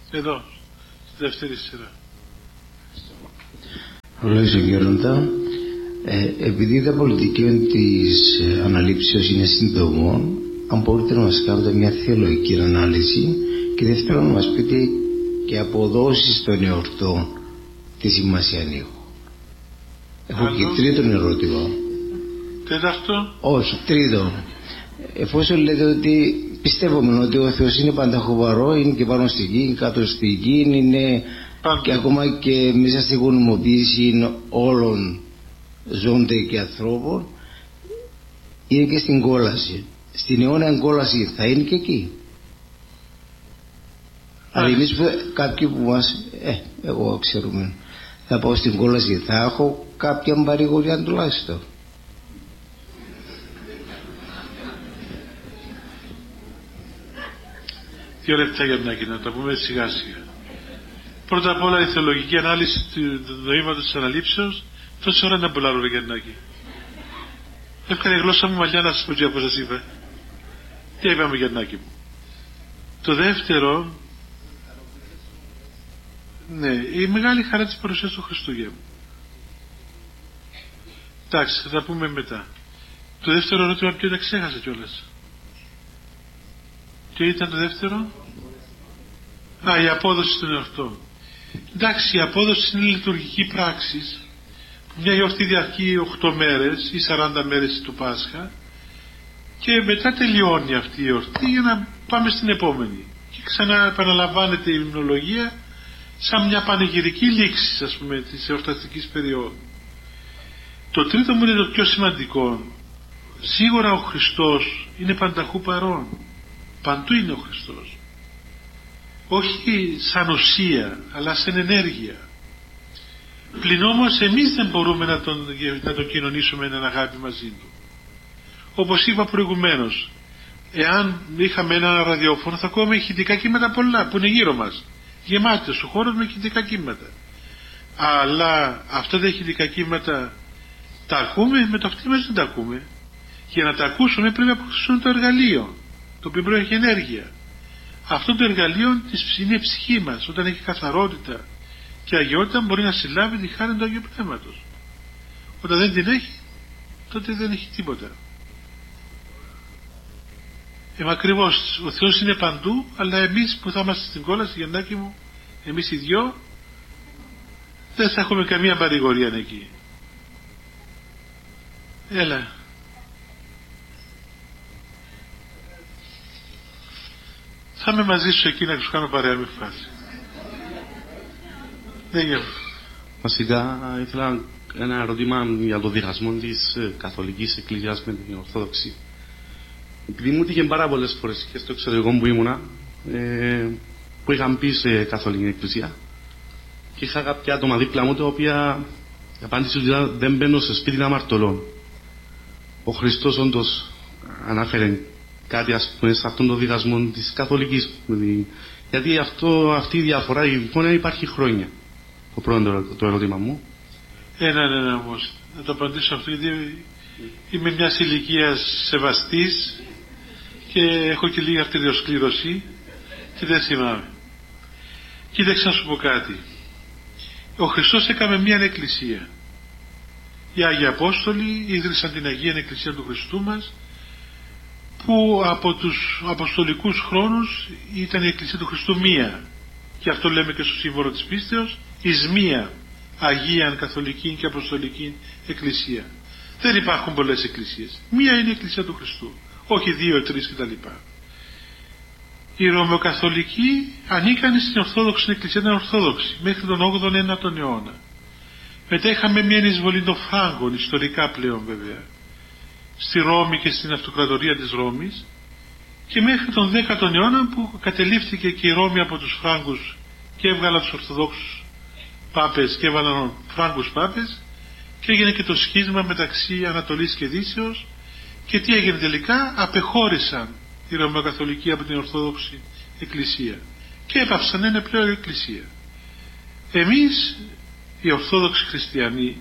Εδώ, στη δεύτερη σειρά. Ρωτήσω Γέροντα, επειδή τα πολιτική της αναλήψεως είναι συντομών, αν μπορείτε να μας κάνετε μια θεολογική ανάλυση και δεύτερον να μας πείτε και αποδόσεις των εορτών τη σημασία έχω. Έχω και τρίτον ερώτημα. Τέταρτο. Όχι, τρίτο. Εφόσον λέτε ότι πιστεύουμε ότι ο Θεός είναι πανταχοβαρό, είναι και πάνω στη γη, κάτω στη γη, είναι πάντα. Και ακόμα και μέσα στη γονιμοποίηση όλων ζώντων και ανθρώπων, είναι και στην κόλαση. Στην αιώνια κόλαση θα είναι και εκεί. Αλλά εμείς κάποιοι που μας, εγώ ξέρουμε, θα πάω στην κόλαση, θα έχω κάποια παρηγοριά τουλάχιστον. Δύο λεπτά για να τα πούμε σιγά σιγά. Πρώτα απ' όλα η θεολογική ανάλυση του νοήματος της αναλήψεως. Τόση ώρα να μπολάρω ρε Γιαννάκη. Έφκανε η γλώσσα μου μαλλιά να σας πω όπως σας είπα. Τι είπαμε Γιαννάκη μου. Το δεύτερο, ναι, η μεγάλη χαρά της παρουσίας του Χριστουγέννου. Εντάξει, θα τα πούμε μετά. Το δεύτερο ερώτημα ποιο ήταν, ξέχασα κιόλας. Ποιο ήταν το δεύτερο? Η απόδοση των εορτών. Εντάξει, η απόδοση είναι λειτουργική πράξη. Μια γιορτή διαρκεί 8 μέρες ή 40 μέρες του Πάσχα και μετά τελειώνει αυτή η γιορτή για να πάμε στην επόμενη. Και ξανά επαναλαμβάνεται η υμνολογία σαν μια πανηγυρική λήξη, ας πούμε, της εορταστικής περίοδου. Το τρίτο μου είναι το πιο σημαντικό. Σίγουρα ο Χριστός είναι πανταχού παρόν. Παντού είναι ο Χριστός. Όχι σαν ουσία, αλλά σαν ενέργεια. Πλην όμως εμείς δεν μπορούμε να τον κοινωνήσουμε έναν αγάπη μαζί του. Όπως είπα προηγουμένως, εάν είχαμε ένα ραδιόφωνο θα ακούμε ηχητικά κύματα πολλά που είναι γύρω μας. Γεμάτος ο χώρος με ηχητικά κύματα. Αλλά αυτά τα ηχητικά κύματα τα ακούμε, με το αυτί μας δεν τα ακούμε. Για να τα ακούσουμε πρέπει να αποκτήσουμε το εργαλείο, το οποίο προέχει ενέργεια. Αυτό το εργαλείο είναι η ψυχή μας. Όταν έχει καθαρότητα και αγιότητα μπορεί να συλλάβει τη χάρη του Αγίου Πνεύματος. Όταν δεν την έχει, τότε δεν έχει τίποτα. Ακριβώς, ο Θεός είναι παντού, αλλά εμείς που θα είμαστε στην κόλαση, Γιαννάκη μου, εμείς οι δυο, δεν θα έχουμε καμία παρηγορία εκεί. Έλα. Θα είμαι μαζί σου εκεί να σου κάνω παρέα με φάση. Δεν γεύω. Βασικά ήθελα ένα ερώτημα για το διχασμό της Καθολικής Εκκλησίας με την Ορθόδοξη. Επειδή μου τύχε πάρα πολλές φορές και στο εξωτερικό που ήμουνα, που είχαν πει σε Καθολική Εκκλησία και είχα κάποια άτομα δίπλα μου τα οποία η απάντηση ότι δεν μπαίνω σε σπίτι αμαρτωλών. Ο Χριστός όντως ανάφερε κάτι, ας πούμε, σε αυτόν τον διχασμό της Καθολικής, γιατί αυτή η διαφορά, η εικόνα υπάρχει χρόνια. Το πρώτο το ερώτημα μου. Ναι, όμως να το απαντήσω αυτό, γιατί είμαι μιας ηλικίας σεβαστής και έχω και λίγη αρτηριοσκλήρωση και δεν θυμάμαι. Κοίταξε να σου πω κάτι. Ο Χριστός έκαμε μια εκκλησία. Οι Άγιοι Απόστολοι ίδρυσαν την Αγία Εκκλησία του Χριστού μας, που από τους αποστολικούς χρόνους ήταν η Εκκλησία του Χριστού μία, και αυτό λέμε και στο σύμβολο της πίστεως, εις μία Αγίαν Καθολική και Αποστολική Εκκλησία. Δεν υπάρχουν πολλές εκκλησίες, μία είναι η Εκκλησία του Χριστού, όχι 2, 3 κτλ. Οι Ρωμαιοκαθολικοί ανήκαν στην Ορθόδοξη Εκκλησία, ήταν Ορθόδοξη μέχρι τον 8ο-9ο αιώνα. Μετά είχαμε μια εισβολή των Φράγκων, ιστορικά πλέον βέβαια, στη Ρώμη και στην αυτοκρατορία της Ρώμης, και μέχρι τον 10ο αιώνα που κατελήφθηκε και η Ρώμη από τους Φράγκους και έβγαλαν τους Ορθοδόξους Πάπες και έβαλαν Φράγκους Πάπες και έγινε και το σχίσμα μεταξύ Ανατολής και Δύσεως. Και τι έγινε τελικά? Απεχώρησαν οι Ρωμαιοκαθολικοί από την Ορθόδοξη Εκκλησία και έπαυσαν να είναι πλέον Εκκλησία. Εμείς οι Ορθόδοξοι Χριστιανοί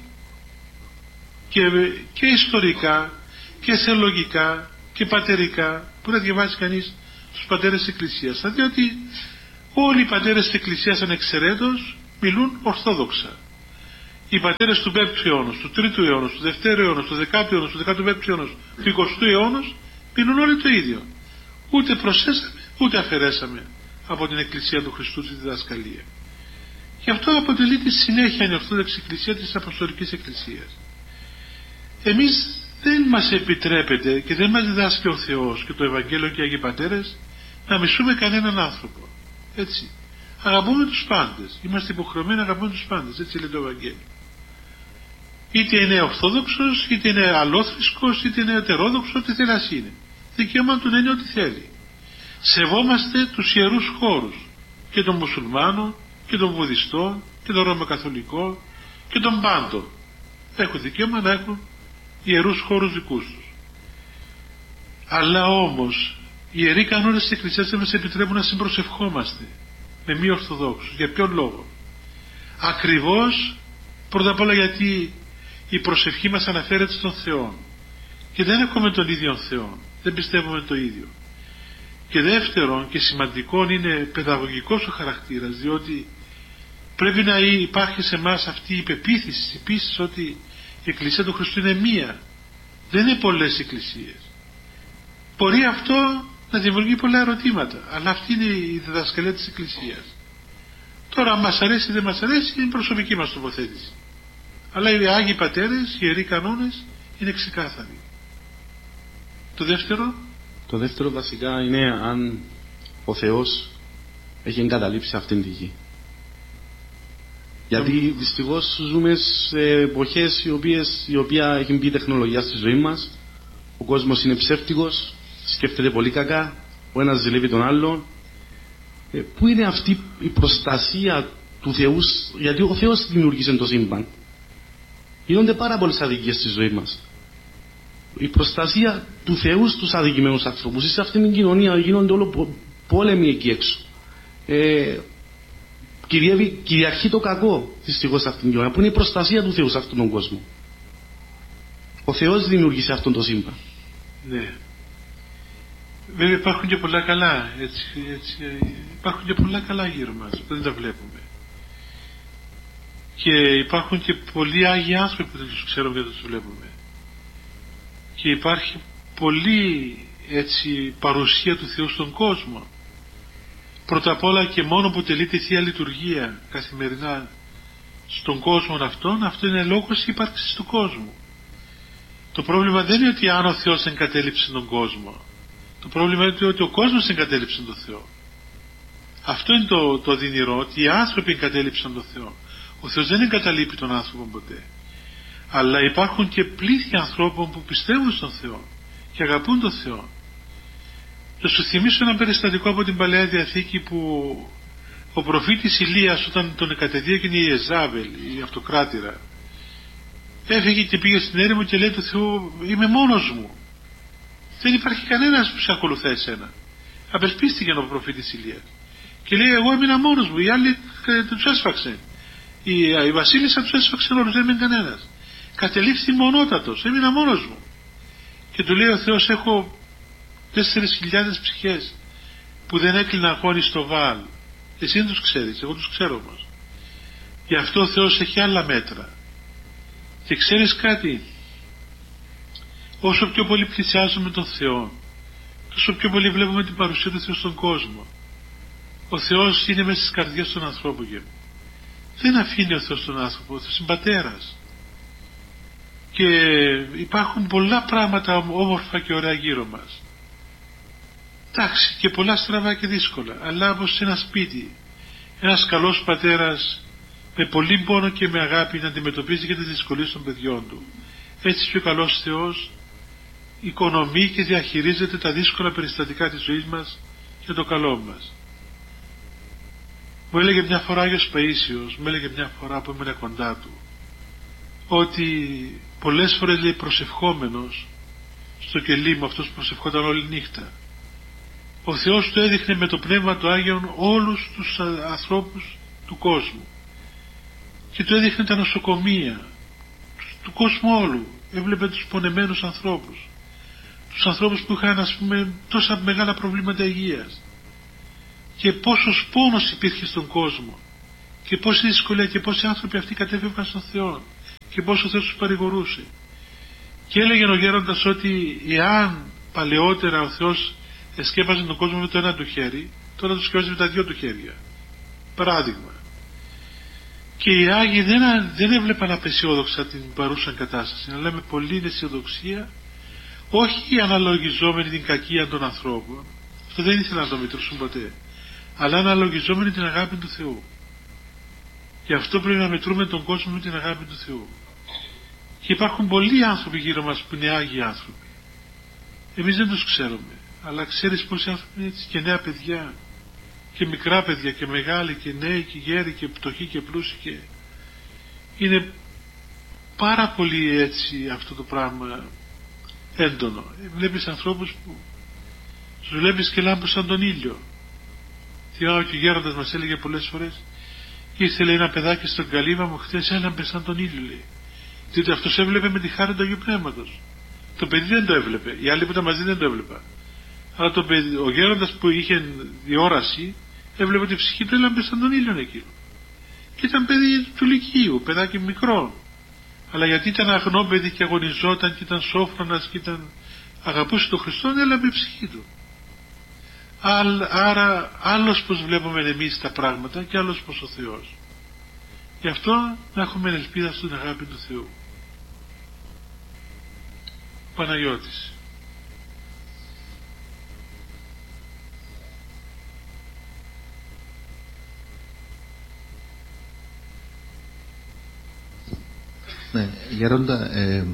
και ιστορικά και θεολογικά και πατερικά, που να διαβάζει κανείς στους πατέρες της Εκκλησίας, θα δει ότι Όλοι οι πατέρες της Εκκλησίας ανεξαιρέτως μιλούν ορθόδοξα. Οι πατέρες του 5ου αιώνα, του 3ου αιώνα, του 2ου αιώνα, του 10ου αιώνα, του 15ου αιώνα, του 20ου αιώνα μιλούν όλοι το ίδιο. Ούτε προσθέσαμε, ούτε αφαιρέσαμε από την Εκκλησία του Χριστού τη διδασκαλία. Και αυτό αποτελεί τη συνέχεια η Ορθόδοξη Εκκλησία της Αποστολικής Εκκλησίας. Εμείς δεν μας επιτρέπεται και δεν μας διδάσκει ο Θεός και το Ευαγγέλιο και οι Αγίοι Πατέρες να μισούμε κανέναν άνθρωπο. Έτσι. Αγαπούμε τους πάντες. Είμαστε υποχρεωμένοι να αγαπούμε τους πάντες. Έτσι λέει το Ευαγγέλιο. Είτε είναι Ορθόδοξος, είτε είναι Αλλόθρησκος, είτε είναι Ετερόδοξος, ό,τι θέλει να είναι. Δικαίωμα του να είναι ό,τι θέλει. Σεβόμαστε τους ιερούς χώρους και των Μουσουλμάνων και των Βουδιστών και των Ρωμακαθολικών και των πάντων. Έχουν δικαίωμα να έχουν ιερούς χώρους δικούς τους. Αλλά όμως οι ιεροί κανόνες της Εκκλησίας δεν μας επιτρέπουν να συμπροσευχόμαστε με μη Ορθοδόξους. Για ποιον λόγο? Ακριβώς πρώτα απ' όλα γιατί η προσευχή μας αναφέρεται στον Θεό και δεν έχουμε τον ίδιο Θεό, δεν πιστεύουμε το ίδιο. Και δεύτερον και σημαντικό είναι παιδαγωγικός ο χαρακτήρας, διότι πρέπει να υπάρχει σε εμάς αυτή η πεποίθηση επίσης ότι η Εκκλησία του Χριστού είναι μία, δεν είναι πολλές εκκλησίες. Μπορεί αυτό να δημιουργεί πολλά ερωτήματα, αλλά αυτή είναι η διδασκαλία της Εκκλησίας. Τώρα αν μας αρέσει ή δεν μας αρέσει είναι η προσωπική μας τοποθέτηση, αλλά οι Άγιοι Πατέρες, οι ιεροί κανόνες είναι ξεκάθαροι. Το δεύτερο βασικά είναι αν ο Θεός έχει εγκαταλείψει αυτήν τη γη. Γιατί δυστυχώς ζούμε σε εποχές η οποία έχει μπει τεχνολογία στη ζωή μας. Ο κόσμος είναι ψεύτικος, σκέφτεται πολύ κακά, ο ένας ζηλεύει τον άλλον. Πού είναι αυτή η προστασία του Θεού? Γιατί ο Θεός δημιούργησε το σύμπαν. Γίνονται πάρα πολλές αδικίες στη ζωή μας. Η προστασία του Θεού στους αδικημένους ανθρώπους. Σε αυτήν την κοινωνία γίνονται όλο πόλεμοι εκεί έξω. Κυριαρχεί το κακό δυστυχώς σε αυτήν την κοινωνία. Που είναι η προστασία του Θεού σε αυτόν τον κόσμο. Ο Θεός δημιούργησε αυτόν το σύμπαν. Ναι. Βέβαια υπάρχουν και πολλά καλά. Υπάρχουν και πολλά καλά γύρω μας. Δεν τα βλέπουμε. Και υπάρχουν και πολλοί Άγιοι άνθρωποι που δεν τους ξέρουμε και δεν τους βλέπουμε. Και υπάρχει πολλή παρουσία του Θεού στον κόσμο. Πρώτα απ' όλα και μόνο που τελείται η Θεία Λειτουργία καθημερινά στον κόσμο αυτόν, αυτό είναι λόγος ύπαρξης του κόσμου. Το πρόβλημα δεν είναι ότι αν ο Θεός εγκατέλειψε τον κόσμο. Το πρόβλημα είναι ότι ο κόσμος εγκατέλειψε τον Θεό. Αυτό είναι το δυνηρό, ότι οι άνθρωποι εγκατέλειψαν τον Θεό. Ο Θεός δεν εγκαταλείπει τον άνθρωπο ποτέ. Αλλά υπάρχουν και πλήθη ανθρώπων που πιστεύουν στον Θεό και αγαπούν τον Θεό. Θα σου θυμίσω ένα περιστατικό από την Παλαιά Διαθήκη που ο προφήτης Ηλίας, όταν τον κατεδίωκε η Ιεζάβελ, η αυτοκράτηρα, έφυγε και πήγε στην έρημο και λέει του Θεού, είμαι μόνος μου, δεν υπάρχει κανένας που σε ακολουθά εσένα. Απελπίστηκε ο προφήτης Ηλίας και λέει, εγώ έμεινα μόνος μου, οι άλλοι τους έσφαξε, η βασίλισσα τους έσφαξε όλους, δεν έμεινε κανένας. Κατελήφθη μονότατος, έμεινα μόνος μου. Και του λέει ο Θεός, έχω 4.000 ψυχές που δεν έκλειναν αγώνη στο Βαάλ. Εσύ δεν τους ξέρεις, εγώ τους ξέρω όμως. Γι' αυτό ο Θεός έχει άλλα μέτρα. Και ξέρεις κάτι, όσο πιο πολύ πλησιάζουμε τον Θεό, τόσο πιο πολύ βλέπουμε την παρουσία του Θεού στον κόσμο. Ο Θεός είναι μέσα στις καρδιές των ανθρώπων. Δεν αφήνει ο Θεός τον άνθρωπο, ο Θεός είναι πατέρας. Και υπάρχουν πολλά πράγματα όμορφα και ωραία γύρω μας. Εντάξει, και πολλά στραβά και δύσκολα, αλλά όπως σε ένα σπίτι ένας καλός πατέρας με πολύ πόνο και με αγάπη να αντιμετωπίζει και τις δυσκολίες των παιδιών του, έτσι και ο καλός Θεός οικονομεί και διαχειρίζεται τα δύσκολα περιστατικά της ζωής μας για το καλό μας. Μου έλεγε μια φορά Άγιος Παΐσιος, μου έλεγε μια φορά που ήμουν κοντά του, ότι πολλές φορές, λέει, προσευχόμενος στο κελί μου, αυτός που προσευχόταν όλη νύχτα, ο Θεός του έδειχνε με το Πνεύμα του Άγιον όλους τους ανθρώπους του κόσμου και του έδειχνε τα νοσοκομεία του κόσμου όλου. Έβλεπε τους πονεμένους ανθρώπους, τους ανθρώπους που είχαν, ας πούμε, τόσα μεγάλα προβλήματα υγείας, και πόσος πόνος υπήρχε στον κόσμο και πόση δυσκολία και πόσοι άνθρωποι αυτοί κατέφευγαν στον Θεό και πόσο ο Θεός τους παρηγορούσε. Και έλεγε ο γέροντας ότι εάν παλαιότερα ο Θεός εσκέπαζε τον κόσμο με το ένα του χέρι, τώρα το σκέπαζε με τα δυο του χέρια. Παράδειγμα. Και οι Άγιοι δεν έβλεπαν απεσιόδοξα την παρούσα κατάσταση, αλλά με πολλή αισιοδοξία, όχι αναλογιζόμενοι την κακία των ανθρώπων, αυτό δεν ήθελαν να το μετρήσουν ποτέ, αλλά αναλογιζόμενοι την αγάπη του Θεού. Γι' αυτό πρέπει να μετρούμε τον κόσμο με την αγάπη του Θεού. Και υπάρχουν πολλοί άνθρωποι γύρω μας που είναι Άγιοι άνθρωποι. Εμείς δεν τους ξέρουμε, αλλά ξέρεις πόσοι άνθρωποι είναι έτσι, και νέα παιδιά και μικρά παιδιά και μεγάλοι και νέοι και γέροι και πτωχοί και πλούσιοι, και είναι πάρα πολύ έτσι αυτό το πράγμα έντονο. Βλέπεις ανθρώπους που τους βλέπεις και λάμπουν σαν τον ήλιο. Θυμάμαι και ο γέροντας μας έλεγε πολλές φορές, ήρθε λέει ένα παιδάκι στον καλύβα μου χθες, έλαμπε σαν τον ήλιο, λέει. Διότι αυτός έβλεπε με τη χάρη του Αγίου Πνεύματος. Το παιδί δεν το έβλεπε, οι άλλοι που ήταν μαζί δεν το έβλεπαν. Αλλά ο γέροντας που είχε διόραση έβλεπε ότι η ψυχή του έλαμπε σαν τον ήλιο εκείνο. Και ήταν παιδί του Λυκείου, παιδάκι μικρό. Αλλά γιατί ήταν αγνό παιδί και αγωνιζόταν και ήταν σόφρονας και αγαπούσε τον Χριστό, έλαμπε η ψυχή του. Άρα άλλος πως βλέπουμε εμείς τα πράγματα και άλλος πως ο Θεός. Γι' αυτό να έχουμε ελπίδα στην αγάπη του Θεού. Παναγιώτης. Ναι, Γέροντα,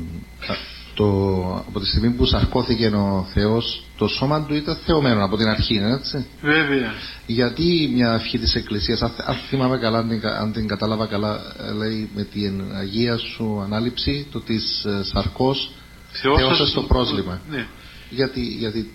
από τη στιγμή που σαρκώθηκε ο Θεός, το σώμα του ήταν θεωμένο από την αρχή, έτσι. Βέβαια. Γιατί μια ευχή της Εκκλησίας, αν θυμάμαι καλά, αν την κατάλαβα καλά, λέει με την Αγία σου ανάληψη, το της σαρκός θεώσας το πρόσλημα. Ναι. Γιατί...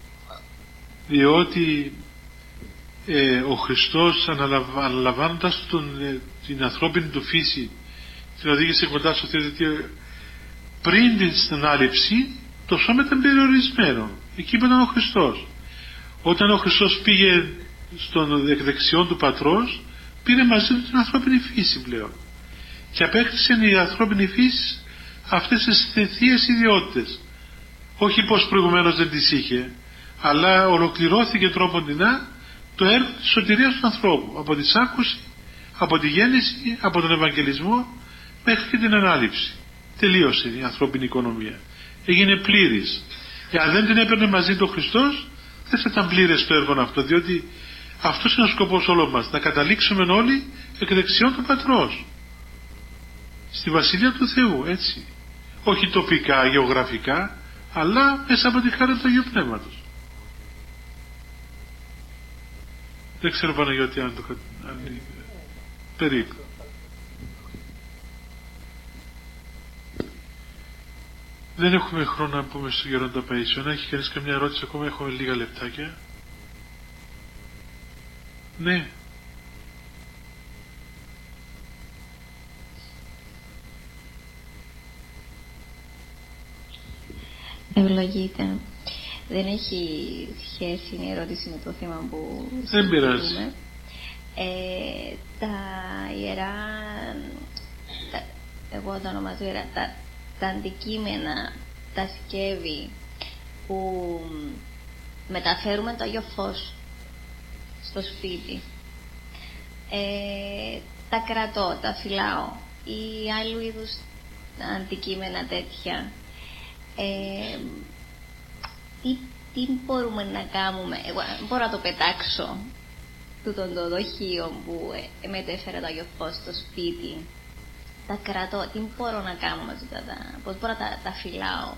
Διότι ο Χριστός αναλαμβάνοντας την ανθρώπινη του φύση, την οδήγησε κοντά στο Θεό, γιατί πριν την ανάληψη το σώμα ήταν περιορισμένο. Εκεί που ήταν ο Χριστός. Όταν ο Χριστός πήγε στον δεξιόν του Πατρός, πήρε μαζί του την ανθρώπινη φύση πλέον. Και απέκτησε η ανθρώπινη φύση αυτές τις θείες ιδιότητες. Όχι πως προηγουμένως δεν τις είχε, αλλά ολοκληρώθηκε τρόποντινά το έργο της σωτηρίας του ανθρώπου. Από τη σάκουση, από τη γέννηση, από τον Ευαγγελισμό μέχρι και την ανάληψη. Τελείωσε η ανθρώπινη οικονομία. Έγινε πλήρης. Αν δεν την έπαιρνε μαζί του ο Χριστός, δεν θα ήταν πλήρες το έργο αυτό, διότι αυτός είναι ο σκοπός όλων μας, να καταλήξουμε όλοι εκ δεξιών του Πατρός στη Βασιλεία του Θεού, έτσι. Όχι τοπικά, γεωγραφικά, αλλά μέσα από τη χάρη του Αγίου Πνεύματος. Δεν ξέρω, Παναγιώτη, αν περίπου. Δεν έχουμε χρόνο να πούμε στο Γέροντα Παΐσιο. Αν έχει κανείς καμιά ερώτηση ακόμα, έχουμε λίγα λεπτάκια. Ναι. Ευλογείτε. Δεν έχει σχέση η ερώτηση με το θέμα που δεν πειράζει. Τα ιερά, εγώ το ονομάζω ιερά, τα αντικείμενα, τα σκεύη που μεταφέρουμε το Άγιο Φως στο σπίτι, τα κρατώ, τα φυλάω ή άλλου είδους αντικείμενα τέτοια, τι μπορούμε να κάνουμε? Εγώ μπορώ να το πετάξω τούτον το δοχείο που μετέφερε το Άγιο Φως στο σπίτι, τα κρατώ, τι μπορώ να κάνω με αυτά, πώς μπορώ να τα φυλάω?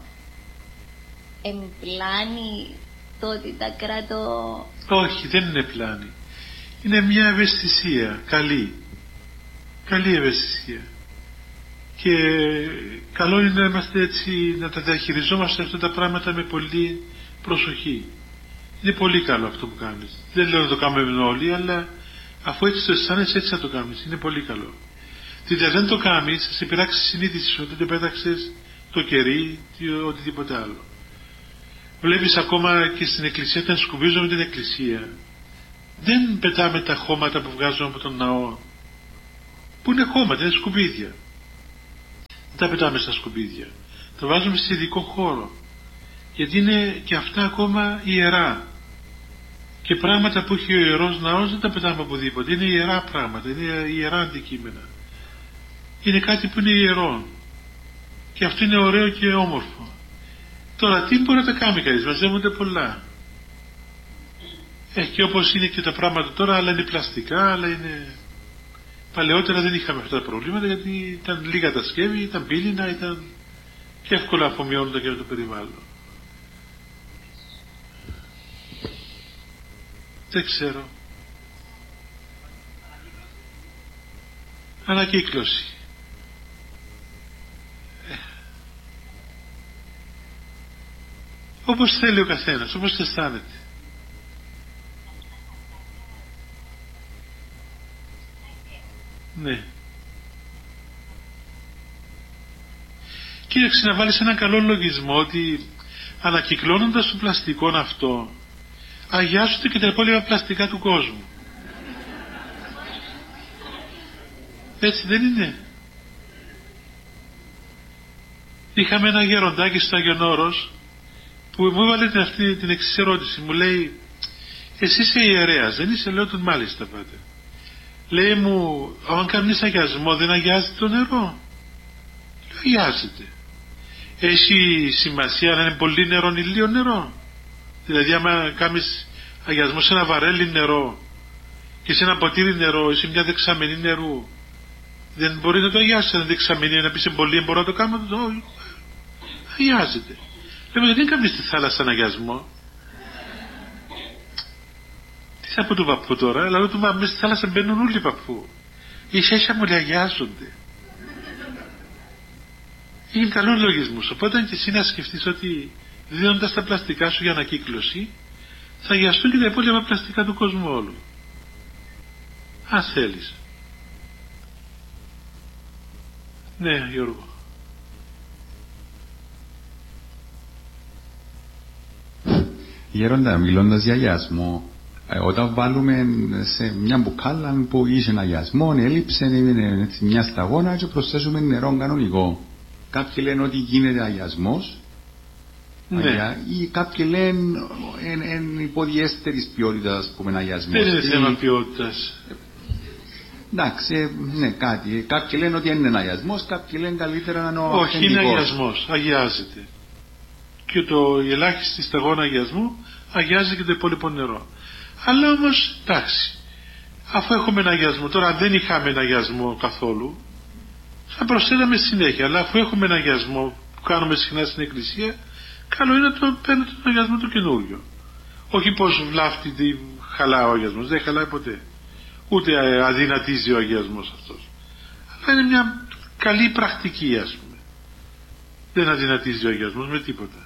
Πλάνη το ότι τα κρατώ? Όχι, δεν είναι πλάνη. Είναι μια ευαισθησία, καλή ευαισθησία. Και καλό είναι να είμαστε έτσι, να τα διαχειριζόμαστε αυτά τα πράγματα με πολύ προσοχή. Είναι πολύ καλό αυτό που κάνεις. Δεν λέω να το κάνουμε όλοι, αλλά αφού έτσι το αισθάνεσαι, έτσι θα το κάνεις. Είναι πολύ καλό. Διότι αν δεν το κάνεις, θα σε πειράξει η συνείδηση σου, ότι δεν πέταξες το κερί ή οτιδήποτε άλλο. Βλέπεις ακόμα και στην εκκλησία, όταν σκουπίζουμε την εκκλησία, Δεν πετάμε τα χώματα που βγάζουμε από τον ναό, που είναι χώματα, είναι σκουπίδια. Δεν τα πετάμε στα σκουπίδια, τα βάζουμε σε ειδικό χώρο, γιατί είναι και αυτά ακόμα ιερά. Και πράγματα που έχει ο Ιερός Ναός δεν τα πετάμε οπουδήποτε, είναι ιερά πράγματα, είναι ιερά αντικείμενα. Είναι κάτι που είναι ιερό και αυτό είναι ωραίο και όμορφο. Τώρα τι μπορεί να τα κάνει κανείς, μαζεύονται πολλά. Και όπως είναι και τα πράγματα τώρα, άλλα είναι πλαστικά, άλλα είναι... Παλαιότερα δεν είχαμε αυτά τα προβλήματα, γιατί ήταν λίγα τα σκεύη, ήταν πύληνα, ήταν και εύκολα αφομοιώνονταν και με το περιβάλλον. Δεν ξέρω. Ανακύκλωση. Όπως θέλει ο καθένας, όπως αισθάνεται. Ναι. Κοίταξε να βάλεις έναν καλό λογισμό ότι ανακυκλώνοντας το πλαστικό αυτό αγιάζονται και τα υπόλοιπα πλαστικά του κόσμου. Έτσι δεν είναι? Είχαμε ένα γεροντάκι στο Άγιον Όρος που μου έβαλε αυτή την εξής ερώτηση. Μου λέει, εσύ είσαι ιερέας, δεν είσαι? Λέω τον μάλιστα πάτε. Λέει μου, αν κάνεις αγιασμό δεν αγιάζεται το νερό? Λέω, αγιάζεται. Έχει σημασία να είναι πολύ νερό ή λίγο νερό? Δηλαδή άμα κάνεις αγιασμό σε ένα βαρέλι νερό και σε ένα ποτήρι νερό ή σε μια δεξαμενή νερού, δεν μπορεί να το αγιάσει ένα δεξαμενή, να πει σε πολύ μπορώ να το κάνω? Όχι, αγιάζεται. Λέμε, δεν κάνεις στη θάλασσα αγιασμό. Τι θα πω του παππού τώρα? Αλλά του μαμί στη θάλασσα μπαίνουν όλοι οι παππού. Ίσα μου λέει αγιάζονται. Είναι καλό λογισμός. Οπότε και εσύ να σκεφτείς ότι δίνοντας τα πλαστικά σου για ανακύκλωση θα αγιαστούν και τα υπόλοιπα πλαστικά του κόσμου όλου. Αν θέλεις. Ναι, Γιώργο. Γέροντα, μιλώντας για αγιασμό, όταν βάλουμε σε μια μπουκάλα που είχε ένα αγιασμό, έλειψε, είναι μια σταγόνα και προσθέσουμε νερό κανονικό. Κάποιοι λένε ότι γίνεται αγιασμός, ναι. Ή κάποιοι λένε είναι υποδιέστερης ποιότητας που είναι αγιασμός. Δεν είναι θέμα ποιότητας. Εντάξει, ναι, κάτι. Κάποιοι λένε ότι είναι αγιασμός, κάποιοι λένε καλύτερα να είναι ο αυθεντικός. Όχι, είναι αγιασμός, αγιάζεται. Και η ελάχιστη σταγόνα αγιασμού αγιάζει και το υπόλοιπο νερό. Αλλά όμως, εντάξει, αφού έχουμε ένα αγιασμό, τώρα αν δεν είχαμε ένα αγιασμό καθόλου, θα προσθέταμε συνέχεια. Αλλά αφού έχουμε ένα αγιασμό που κάνουμε συχνά στην εκκλησία, καλό είναι να το παίρνετε τον αγιασμό του καινούριο. Όχι πως βλάφτει, χαλά ο αγιασμός, δεν χαλάει ποτέ. Ούτε αδυνατίζει ο αγιασμός αυτός. Αλλά είναι μια καλή πρακτική, ας πούμε. Δεν αδυνατίζει ο αγιασμός με τίποτα.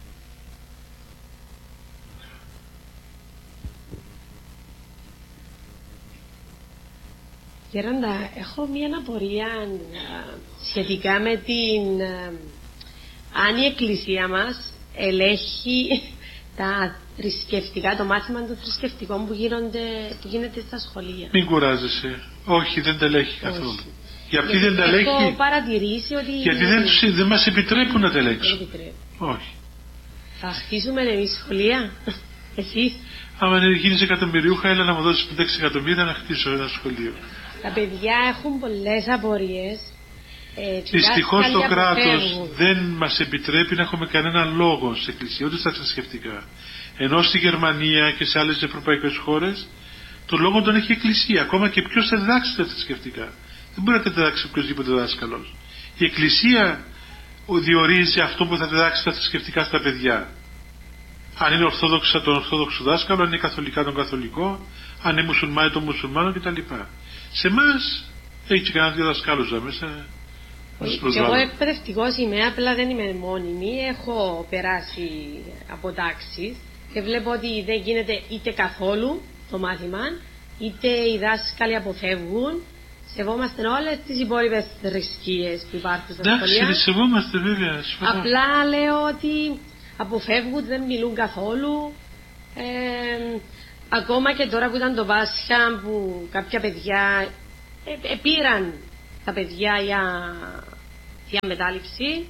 Γέροντα, έχω μία απορία σχετικά με την αν η Εκκλησία μας ελέγχει τα θρησκευτικά, το μάθημα των θρησκευτικών που γίνεται στα σχολεία. Μην κουράζεσαι. Όχι, δεν τα ελέγχει καθόλου. Γιατί δεν τα ελέγχει? Έχω παρατηρήσει ότι... Γιατί δεν μας επιτρέπουν να τα ελέγξουν. Όχι. Θα χτίσουμε εμείς σχολεία, εσείς? Άμα γίνεις εκατομμυριούχα, έλα να μου δώσεις 5-6 εκατομμύρια να χτίσω ένα σχολείο. Τα παιδιά έχουν πολλές απορίες. Δυστυχώς το κράτος δεν μας επιτρέπει να έχουμε κανένα λόγο σε εκκλησία, ούτε στα θρησκευτικά. Ενώ στη Γερμανία και σε άλλες ευρωπαϊκές χώρες το λόγο τον έχει η εκκλησία. Ακόμα και ποιος θα διδάξει τα θρησκευτικά. Δεν μπορεί να τα διδάξει οποιοδήποτε δάσκαλος. Η εκκλησία διορίζει αυτό που θα διδάξει τα θρησκευτικά στα παιδιά. Αν είναι ορθόδοξα τον ορθόδοξο δάσκαλο, αν είναι καθολικά τον καθολικό, αν είναι μουσουλμάνοι τον μουσουλμάνο κτλ. Σε εμάς έχει και κανένα δύο δασκάλους μέσα. Και εγώ εκπαιδευτικός είμαι, απλά δεν είμαι μόνιμη. Έχω περάσει από τάξεις και βλέπω ότι δεν γίνεται είτε καθόλου το μάθημα, είτε οι δάσκαλοι αποφεύγουν. Σεβόμαστε όλες τις υπόλοιπες θρησκείες που υπάρχουν στα σχολεία. Εντάξει, σεβόμαστε βέβαια. Απλά λέω ότι αποφεύγουν, δεν μιλούν καθόλου. ακόμα και τώρα που ήταν το Πάσχα, που κάποια παιδιά πήραν τα παιδιά για μετάληψη,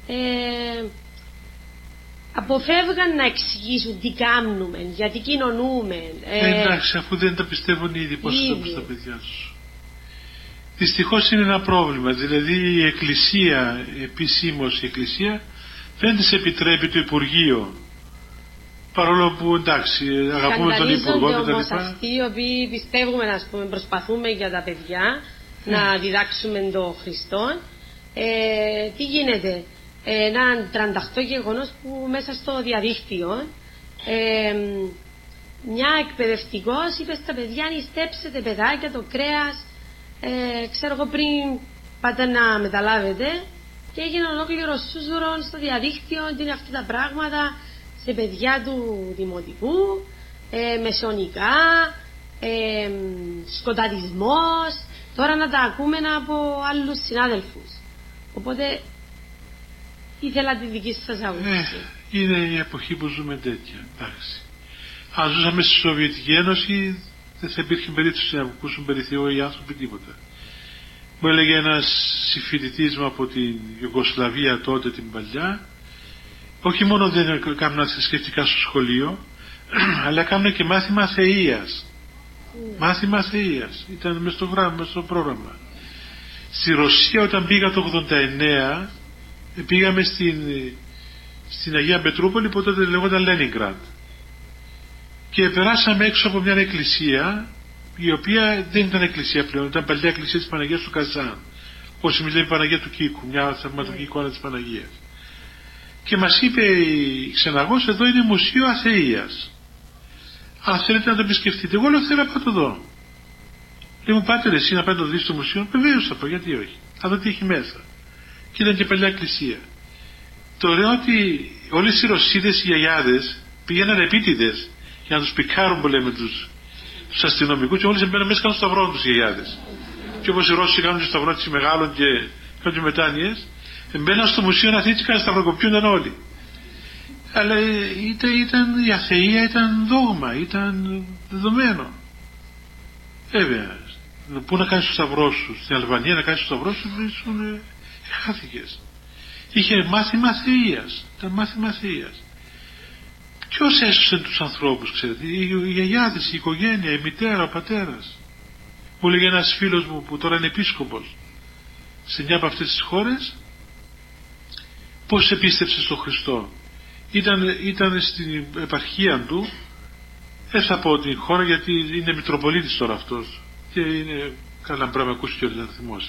αποφεύγαν να εξηγήσουν τι κάνουμε, γιατί κοινωνούμε. Εντάξει, αφού δεν τα πιστεύουν ήδη, πώς θα το πεις στα παιδιά τους. Δυστυχώς είναι ένα πρόβλημα, δηλαδή η Εκκλησία, επισήμως η Εκκλησία, δεν της επιτρέπει το Υπουργείο. Παρόλο που εντάξει, αγαπούμε τον Υπουργό και τα λοιπά. Αυτοί οι οποίοι πιστεύουμε, ας πούμε, προσπαθούμε για τα παιδιά να διδάξουμε τον Χριστό, τι γίνεται. Ένα 38 γεγονός που μέσα στο διαδίκτυο μια εκπαιδευτικός είπε στα παιδιά, νηστέψετε παιδάκια το κρέας, ξέρω εγώ, πριν πάτε να μεταλάβετε, και έγινε ολόκληρο σούζουρον στο διαδίκτυο, είναι αυτά τα πράγματα σε παιδιά του δημοτικού, μεσαιωνικά, σκοταδισμός, τώρα να τα ακούμε από άλλους συνάδελφους. Οπότε ήθελα τη δική σας άποψη. Είναι η εποχή που ζούμε τέτοια. Εντάξει. Αν ζούσαμε στη Σοβιετική Ένωση, δεν θα υπήρχε περίπτωση να ακούσουν περί Θεού οι άνθρωποι τίποτα. Μου έλεγε ένας συμφοιτητής μου από την Ιουγκοσλαβία τότε, την παλιά, όχι μόνο δεν έκαναν θρησκευτικά στο σχολείο, αλλά έκαναν και μάθημα θεΐας. Μάθημα θεΐας. Ήταν μες στο πρόγραμμα. Στη Ρωσία, όταν πήγα το 89, πήγαμε στην Αγία Πετρούπολη, που τότε λεγόταν Λένινγκραντ, και περάσαμε έξω από μια εκκλησία, η οποία δεν ήταν εκκλησία πλέον, ήταν παλιά εκκλησία της Παναγίας του Καζάν, όπως μιλάει η Παναγία του Κίκου, μια θαυματουργή εικόνα της Παναγίας. Και μας είπε η ξεναγός, εδώ είναι μουσείο αθεΐας, αν θέλετε να το επισκεφτείτε. Εγώ λέω, θέλω να πάω το δω. Λέει μου, πάτε εσύ να πάτε το δεις στο μουσείο? Βεβαίως θα πω, γιατί όχι, θα δω τι έχει μέσα. Και ήταν και παλιά εκκλησία. Το λέω ότι όλες οι Ρωσίδες, οι γιαγιάδες, πήγαιναν επίτηδες για να τους πικάρουν, που λέμε, τους αστυνομικούς, και όλοι μπαίναν μέσα κάνουν σταυρό τους οι γιαγιάδες. Και όπως οι Ρώσοι κάνουν και σταυρό της μεγάλων και κάνουν και μετάνοιες, μπαίναν στο μουσείο να θίτσι, κάνουν σταυροκοπιούνταν όλοι. Αλλά η αθεία ήταν δόγμα, ήταν δεδομένο. Βέβαια, πού να κάνεις το σταυρό σου? Στην Αλβανία να κάνεις το σταυρό σου, ήσουν χάθηκες. Είχε μάθημα θεΐας, ήταν μάθημα θεΐας. Ποιος έσωσε τους ανθρώπους, ξέρετε? Οι γιαγιάδες, η οικογένεια, η μητέρα, ο πατέρας. Μου λέγε ένας φίλος μου που τώρα είναι επίσκοπος σε μια από αυτές τις χώρες, πώς επίστεψε στον Χριστό. Ήταν στην επαρχία του, δεν θα πω την χώρα γιατί είναι Μητροπολίτης τώρα αυτός και είναι καλά πράγμα, ακούσει και όλοι να θυμώσει.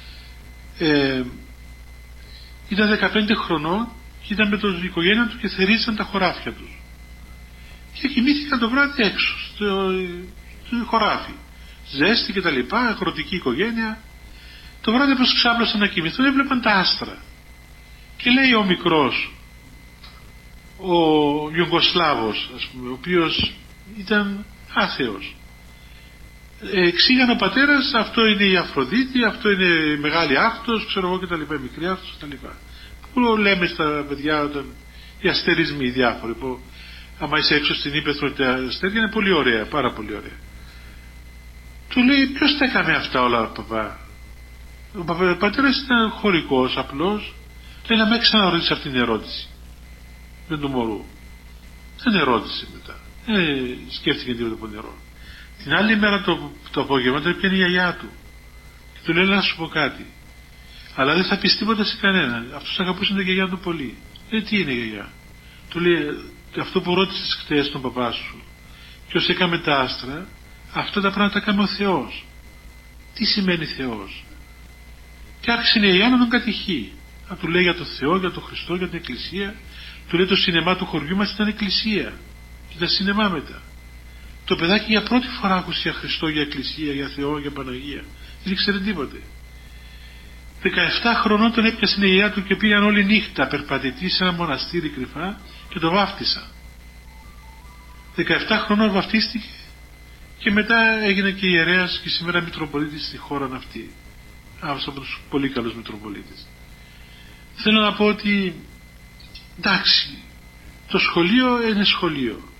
Ήταν 15 χρονών και ήταν με την οικογένεια του και θερίζαν τα χωράφια τους. Και κοιμήθηκαν το βράδυ έξω, στο χωράφι. Ζέστη και τα λοιπά, αγροτική οικογένεια. Το βράδυ πως ξάπλωσαν να κοιμηθούν, έβλεπαν τα άστρα. Και λέει ο μικρός, ο Ιουγκοσλάβος, ας πούμε, ο οποίος ήταν άθεος. Εξήγαν ο πατέρας, αυτό είναι η Αφροδίτη, αυτό είναι η μεγάλη Άρκτος, ξέρω εγώ, και τα λοιπά, η μικρή Άρκτος και τα λοιπά. Που λέμε στα παιδιά όταν οι αστερισμοί οι διάφοροι, που άμα είσαι έξω στην ύπαιθρο τα αστέρια είναι πολύ ωραία, πάρα πολύ ωραία. Του λέει, ποιος τα έκανε αυτά όλα, παπά? Ο πατέρας ήταν χωρικός, απλός. Λέει, να με ξαναρωτήσει αυτήν την ερώτηση με τον μωρού. Δεν ερώτησε μετά, σκέφτηκε τίποτα από νερό. Την άλλη μέρα το απόγευμα τον πιάνει η γιαγιά του και του λέει, να σου πω κάτι, αλλά δεν θα πεις τίποτα σε κανέναν. Αυτός αγαπούσε την γιαγιά του πολύ. Λέει, τι είναι, γιαγιά? Του λέει, αυτό που ρώτησες χτες τον παπά σου και όσοι έκαμε τα άστρα, αυτά τα πράγματα κάνει ο Θεός. Τι σημαίνει Θεός? Και άρχισε η γιαγιά να τον κατηχεί, να του λέει για τον Θεό, για τον Χριστό, για την Εκκλησία. Του λέει, το σινεμά του χωριού μας ήταν εκκλησία και τα σινεμά μετά. Το παιδάκι για πρώτη φορά άκουσε για Χριστό, για Εκκλησία, για Θεό, για Παναγία. Δεν ήξερε τίποτε. 17 χρονών τον έπιασε η γιαγιά του και πήγαν όλη νύχτα περπατητή σε ένα μοναστήρι κρυφά και το βάφτισαν. 17 χρονών βαφτίστηκε και μετά έγινε και ιερέας και σήμερα Μητροπολίτης στη χώρα αυτή. Ένας από τους πολύ καλούς Μητροπολίτες. Θέλω να πω ότι εντάξει, το σχολείο είναι σχολείο,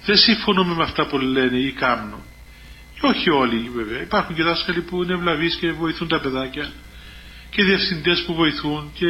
δεν συμφωνούμε με αυτά που λένε ή κάνουν. Και όχι όλοι βέβαια. Υπάρχουν και δάσκαλοι που είναι ευλαβείς και βοηθούν τα παιδάκια και διευθυντές που βοηθούν και